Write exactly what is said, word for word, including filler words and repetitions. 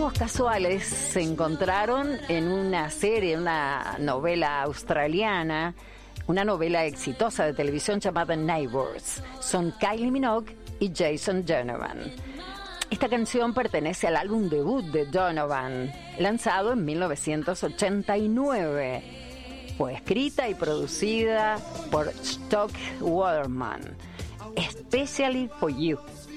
amigos casuales se encontraron en una serie, una novela australiana, una novela exitosa de televisión llamada Neighbours. Son Kylie Minogue y Jason Donovan. Esta canción pertenece al álbum debut de Donovan, lanzado en mil novecientos ochenta y nueve. Fue escrita y producida por Stock Waterman. Especially for You.